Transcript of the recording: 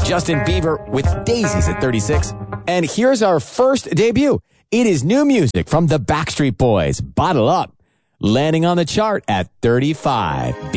Justin Bieber with Daisies at 36. And here's our first debut. It is new music from the Backstreet Boys, Bottle Up, landing on the chart at 35.